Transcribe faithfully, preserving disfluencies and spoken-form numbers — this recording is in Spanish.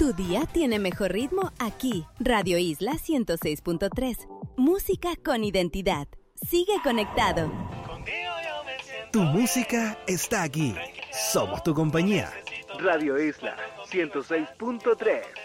Tu día tiene mejor ritmo aquí. Radio Isla ciento seis punto tres. Música con identidad. Sigue conectado. Tu música está aquí. Somos tu compañía. Radio Isla ciento seis punto tres.